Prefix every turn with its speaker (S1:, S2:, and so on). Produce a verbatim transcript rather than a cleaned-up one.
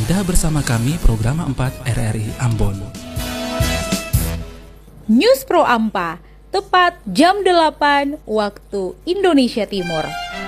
S1: Anda bersama kami program empat R R I Ambon.
S2: News Pro Ampa, tepat jam delapan waktu Indonesia Timur.